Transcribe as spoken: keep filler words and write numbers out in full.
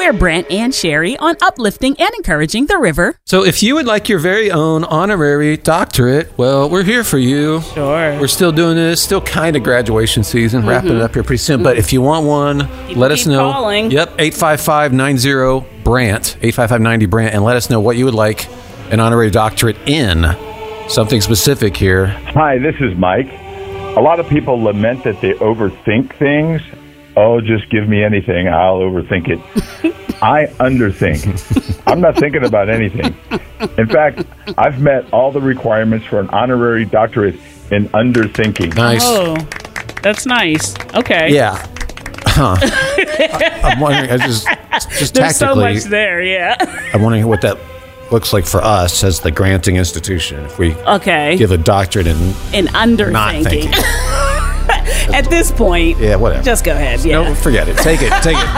We're Brent and Sherry on uplifting and encouraging the river. So if you would like your very own honorary doctorate, well, we're here for you. Sure. We're still doing this, still kind of graduation season, mm-hmm. wrapping it up here pretty soon. Mm-hmm. But if you want one, People let us know. Calling. Yep, eight five five nine zero Brant, eight five five nine zero Brant, and let us know what you would like an honorary doctorate in. Something specific here. Hi, this is Mike. A lot of people lament that they overthink things. Oh, just give me anything. I'll overthink it. I underthink. I'm not thinking about anything. In fact, I've met all the requirements for an honorary doctorate in underthinking. Nice. Oh, that's nice. Okay. Yeah. Huh. I'm wondering, I just, just There's so tactically, much there, yeah. I'm wondering what that looks like for us as the granting institution. If we okay. give a doctorate in, in underthinking. Not thinking. At this point, yeah, whatever. Just go ahead. Yeah. No, forget it. Take it. Take it.